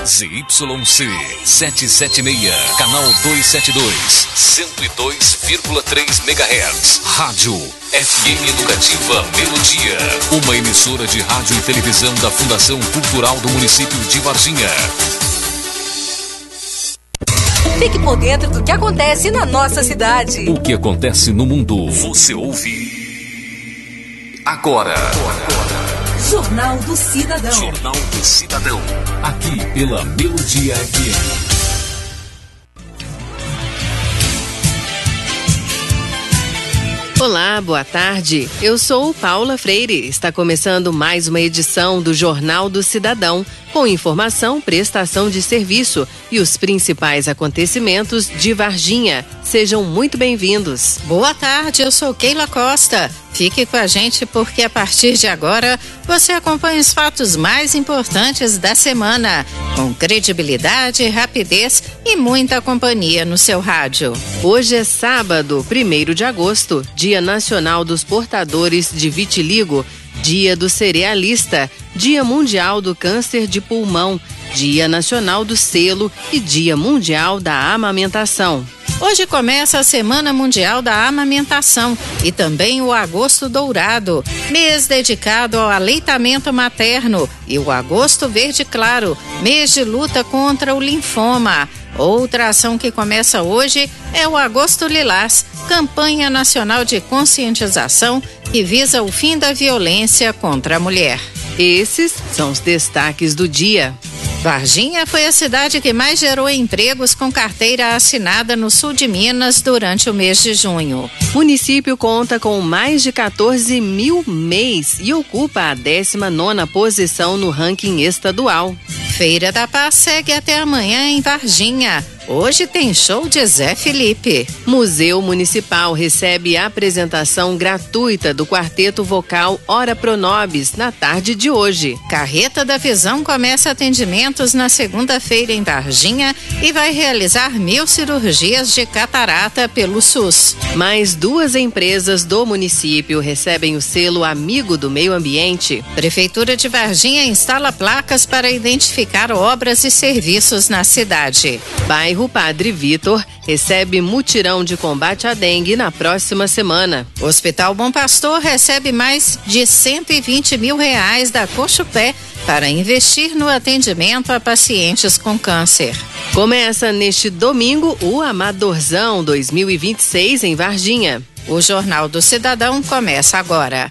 ZYC 776, canal 272, 102,3 MHz. Rádio FM Educativa Melodia, uma emissora de rádio e televisão da Fundação Cultural do município de Varginha. Fique por dentro do que acontece na nossa cidade. O que acontece no mundo, você ouve agora. Jornal do Cidadão. Jornal do Cidadão. Aqui pela Melodia FM. Olá, boa tarde. Eu sou Paula Freire. Está começando mais uma edição do Jornal do Cidadão, com informação, prestação de serviço e os principais acontecimentos de Varginha. Sejam muito bem-vindos. Boa tarde, eu sou Keila Costa. Fique com a gente porque a partir de agora você acompanha os fatos mais importantes da semana, com credibilidade, rapidez e muita companhia no seu rádio. Hoje é sábado, 1º de agosto, Dia Nacional dos Portadores de Vitiligo, Dia do Cerealista, Dia Mundial do Câncer de Pulmão, Dia Nacional do Selo e Dia Mundial da Amamentação. Hoje começa a Semana Mundial da Amamentação e também o Agosto Dourado, mês dedicado ao aleitamento materno, e o Agosto Verde Claro, mês de luta contra o linfoma. Outra ação que começa hoje é o Agosto Lilás, campanha nacional de conscientização que visa o fim da violência contra a mulher. Esses são os destaques do dia. Varginha foi a cidade que mais gerou empregos com carteira assinada no sul de Minas durante o mês de junho. O município conta com mais de 14 mil MEIs e ocupa a 19ª posição no ranking estadual. Feira da Paz segue até amanhã em Varginha. Hoje tem show de Zé Felipe. Museu Municipal recebe a apresentação gratuita do quarteto vocal Ora Pro Nobis na tarde de hoje. Carreta da Visão começa atendimentos na segunda-feira em Varginha e vai realizar 1000 cirurgias de catarata pelo SUS. Mais 2 empresas do município recebem o selo Amigo do Meio Ambiente. Prefeitura de Varginha instala placas para identificar obras e serviços na cidade. Bairro Padre Vitor recebe mutirão de combate à dengue na próxima semana. O Hospital Bom Pastor recebe mais de 120 mil reais da Cochupé para investir no atendimento a pacientes com câncer. Começa neste domingo o Amadorzão 2026 em Varginha. O Jornal do Cidadão começa agora.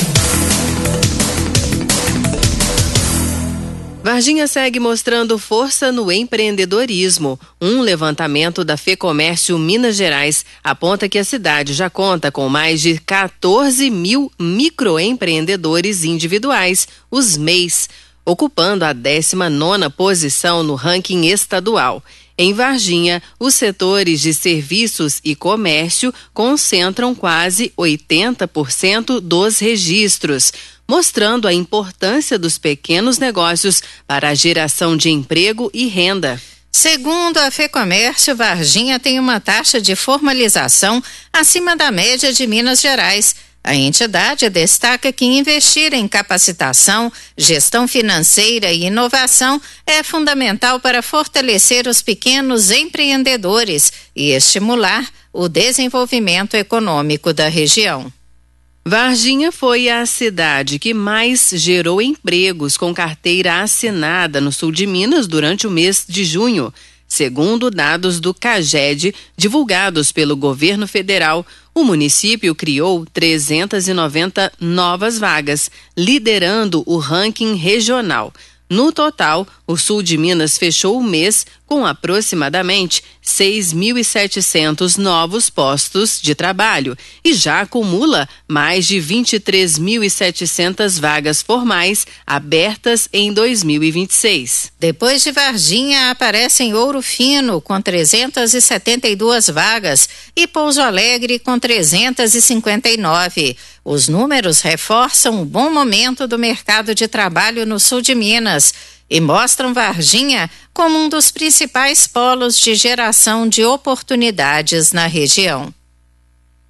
Varginha segue mostrando força no empreendedorismo. Um levantamento da FEComércio Minas Gerais aponta que a cidade já conta com mais de 14 mil microempreendedores individuais, os MEIs, ocupando a 19ª posição no ranking estadual. Em Varginha, os setores de serviços e comércio concentram quase 80% dos registros, mostrando a importância dos pequenos negócios para a geração de emprego e renda. Segundo a FEComércio, Varginha tem uma taxa de formalização acima da média de Minas Gerais. A entidade destaca que investir em capacitação, gestão financeira e inovação é fundamental para fortalecer os pequenos empreendedores e estimular o desenvolvimento econômico da região. Varginha foi a cidade que mais gerou empregos com carteira assinada no sul de Minas durante o mês de junho. Segundo dados do CAGED, divulgados pelo governo federal, o município criou 390 novas vagas, liderando o ranking regional. No total, o sul de Minas fechou o mês com aproximadamente 6.700 novos postos de trabalho e já acumula mais de 23.700 vagas formais abertas em 2026. Depois de Varginha, aparece em Ouro Fino com 372 vagas e Pouso Alegre com 359. Os números reforçam o bom momento do mercado de trabalho no sul de Minas e mostram Varginha como um dos principais polos de geração de oportunidades na região.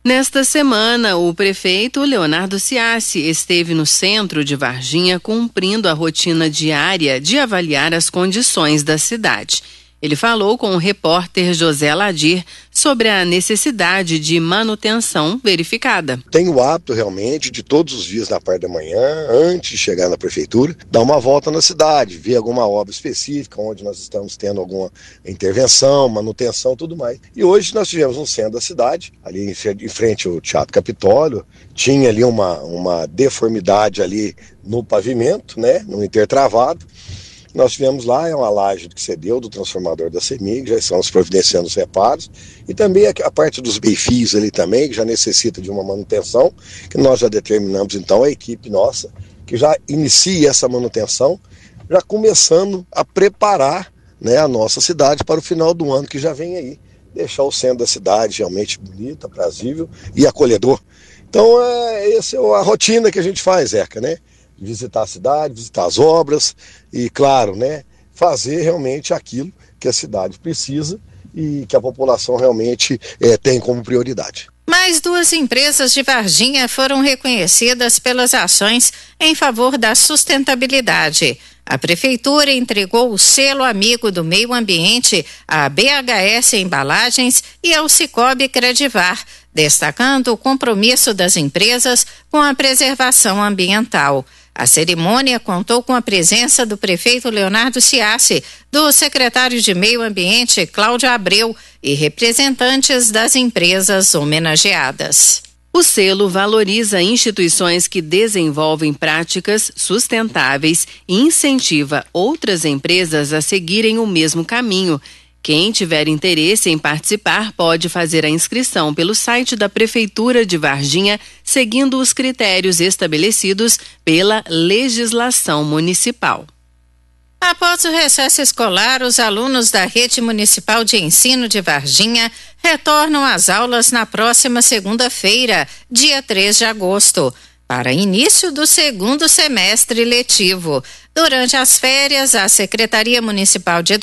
Nesta semana, o prefeito Leonardo Ciassi esteve no centro de Varginha cumprindo a rotina diária de avaliar as condições da cidade. Ele falou com o repórter José Ladir sobre a necessidade de manutenção verificada. Tenho o hábito realmente de todos os dias na parte da manhã, antes de chegar na prefeitura, dar uma volta na cidade, ver alguma obra específica, onde nós estamos tendo alguma intervenção, manutenção, tudo mais. E hoje nós tivemos no centro da cidade, ali em frente ao Teatro Capitólio, tinha ali uma deformidade ali no pavimento, né, no intertravado. Nós tivemos lá, é uma laje que cedeu do transformador da CEMIG, já estamos providenciando os reparos, e também a parte dos beifios ali também, que já necessita de uma manutenção, que nós já determinamos então a equipe nossa, que já inicia essa manutenção, já começando a preparar, né, a nossa cidade para o final do ano que já vem aí, deixar o centro da cidade realmente bonito, aprazível e acolhedor. Então essa é a rotina que a gente faz, Zeca, né? Visitar a cidade, visitar as obras e, claro, né, fazer realmente aquilo que a cidade precisa e que a população realmente tem como prioridade. Mais 2 empresas de Varginha foram reconhecidas pelas ações em favor da sustentabilidade. A Prefeitura entregou o selo Amigo do Meio Ambiente à BHS Embalagens e ao Cicobi Credivar, destacando o compromisso das empresas com a preservação ambiental. A cerimônia contou com a presença do prefeito Leonardo Ciassi, do secretário de Meio Ambiente Cláudio Abreu e representantes das empresas homenageadas. O selo valoriza instituições que desenvolvem práticas sustentáveis e incentiva outras empresas a seguirem o mesmo caminho. Quem tiver interesse em participar pode fazer a inscrição pelo site da Prefeitura de Varginha, seguindo os critérios estabelecidos pela legislação municipal. Após o recesso escolar, os alunos da Rede Municipal de Ensino de Varginha retornam às aulas na próxima segunda-feira, dia 3 de agosto, para início do 2º semestre letivo. Durante as férias, a Secretaria Municipal de